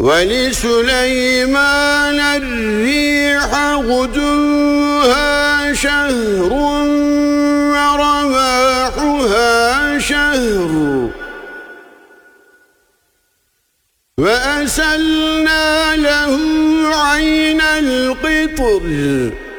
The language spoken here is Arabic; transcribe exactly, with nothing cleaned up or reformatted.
وَلِسُلَيْمَانَ الرِّيحَ غُدُوُّهَا شَهْرٌ وَرَوَاحُهَا شَهْرٌ وَأَسَلْنَا لَهُ عَيْنَ الْقِطْرِ